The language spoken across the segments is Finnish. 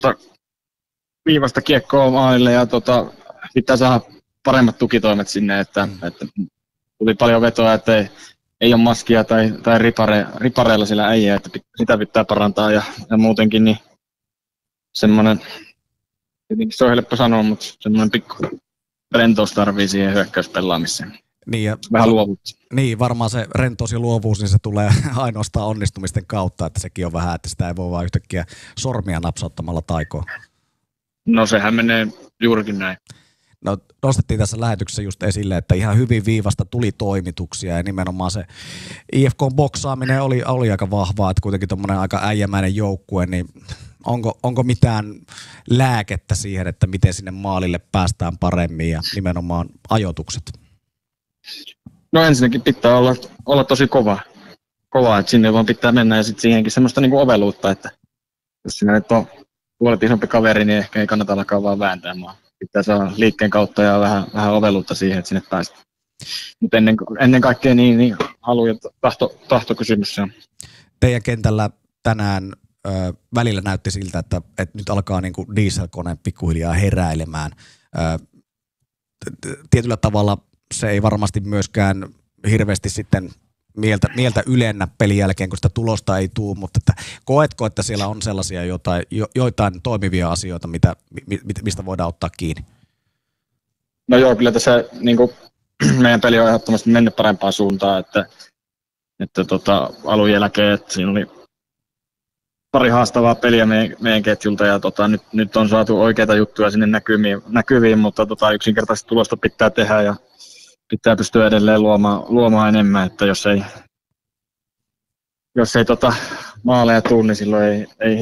viivasta kiekkoa maalille ja pitää saada paremmat tukitoimet sinne, että tuli paljon vetoa, että ei ole maskia tai ripareilla sillä äijä, että sitä pitää parantaa ja muutenkin niin semmoinen, tietenkin se on helppo sanoa, mutta semmoinen pikku rentous tarvii siihen hyökkäyspelaamiseen. Niin ja vähän luovuutta. Niin, varmaan se rentous ja luovuus, niin se tulee ainoastaan onnistumisten kautta, että sekin on vähän, että sitä ei voi vaan yhtäkkiä sormia napsauttamalla taikoa. No sehän menee juurikin näin. No, nostettiin tässä lähetyksessä just esille, että ihan hyvin viivasta tuli toimituksia ja nimenomaan se IFK:n boksaaminen oli aika vahvaa, että kuitenkin tommonen aika äijämäinen joukkue, niin onko mitään lääkettä siihen, että miten sinne maalille päästään paremmin ja nimenomaan ajoitukset? No ensinnäkin pitää olla tosi kova, että sinne vaan pitää mennä ja sitten siihenkin semmoista niinku oveluutta, että jos sinä nyt on puolet isompi kaveri, niin ehkä ei kannata alkaa vaan vääntää maa. Pitää saada liikkeen kautta ja vähän oveluutta siihen, että sinne päästään. Mutta ennen kaikkea niin halu- ja tahtokysymys on. Teidän kentällä tänään välillä näytti siltä, että nyt alkaa niinku dieselkone pikkuhiljaa heräilemään. Tietyllä tavalla se ei varmasti myöskään hirveästi sitten mieltä ylennä pelin jälkeen, kun sitä tulosta ei tule, mutta että koetko, että siellä on sellaisia joitain toimivia asioita, mistä voidaan ottaa kiinni? No joo, kyllä tässä niin kuin, meidän peli on ehdottomasti mennyt parempaan suuntaan, että alun jälkeen, että siinä oli pari haastavaa peliä meidän ketjulta ja nyt on saatu oikeita juttuja sinne näkyviin, mutta yksinkertaisesti tulosta pitää tehdä ja pitää pystyä edelleen luomaan enemmän, että jos ei maaleja tule, niin silloin ei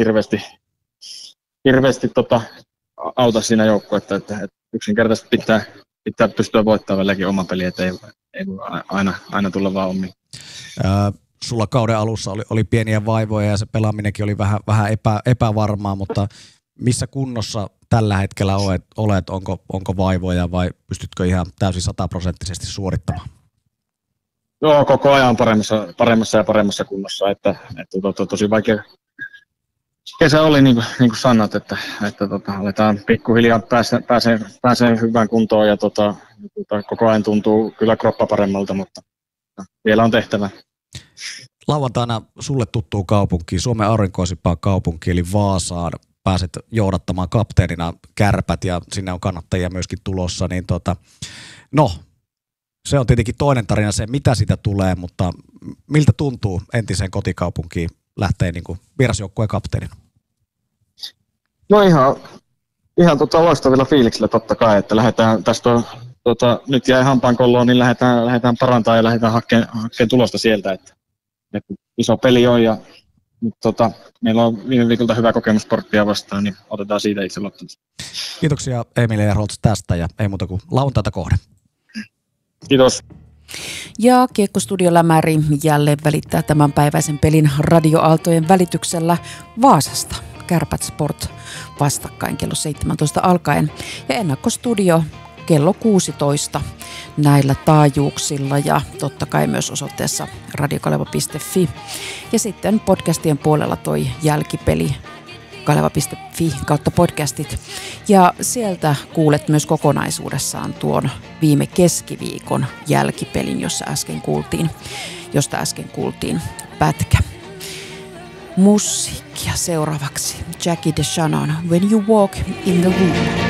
hirveästi auta siinä joukkuetta, että yksinkertaisesti pitää pystyä voittamaan välilläkin oma peli, että ei voi aina tulla vaan omiin. Sulla kauden alussa oli pieniä vaivoja ja se pelaaminenkin oli vähän epävarmaa, mutta missä kunnossa tällä hetkellä olet? Onko vaivoja vai pystytkö ihan täysin 100% suorittamaan? Joo, koko ajan paremmassa ja paremmassa kunnossa, että tosi vaikea kesä oli niin kuin sanot, että aletaan pikkuhiljaa pääsee hyvään kuntoon ja koko ajan tuntuu kyllä kroppa paremmalta, mutta vielä on tehtävä. Lauantaina sulle tuttuu kaupunkiin, Suomen aurinkoisimpaan kaupunkiin eli Vaasaan. Pääset johdattamaan kapteenina Kärpät ja sinne on kannattajia myöskin tulossa, niin no, se on tietenkin toinen tarina se, mitä siitä tulee, mutta miltä tuntuu entiseen kotikaupunkiin lähtee niin kuin vierasjoukkueen kapteenina? No ihan loistavilla fiiliksillä totta kai, että lähdetään tästä nyt jäi hampaankolloon, niin lähdetään parantamaan ja lähdetään hakemaan tulosta sieltä, että iso peli on ja nyt meillä on viime viikolta hyvä kokemus Sporttia vastaan, niin otetaan siitä itse loppuun. Kiitoksia Emil Ehrholz tästä ja ei muuta kuin lauantaita kohde. Kiitos. Ja Kiekkostudio Lämäri jälleen välittää tämänpäiväisen pelin radioaaltojen välityksellä Vaasasta. Kärpät Sport vastakkain kello 17 alkaen ja ennakkostudio kello 16 näillä taajuuksilla ja totta kai myös osoitteessa radiokaleva.fi. Ja sitten podcastien puolella toi jälkipeli kaleva.fi/podcastit. Ja sieltä kuulet myös kokonaisuudessaan tuon viime keskiviikon jälkipelin, josta äsken kuultiin pätkä. Musiikkia seuraavaksi. Jackie DeShannon, When You Walk in the Room.